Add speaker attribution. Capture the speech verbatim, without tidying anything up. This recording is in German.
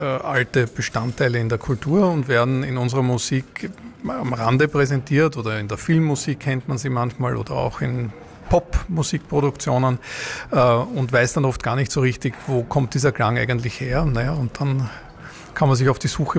Speaker 1: äh, alte Bestandteile in der Kultur und werden in unserer Musik am Rande präsentiert oder in der Filmmusik kennt man sie manchmal oder auch in Pop-Musikproduktionen äh, und weiß dann oft gar nicht so richtig, wo kommt dieser Klang eigentlich her. Naja, und dann kann man sich auf die Suche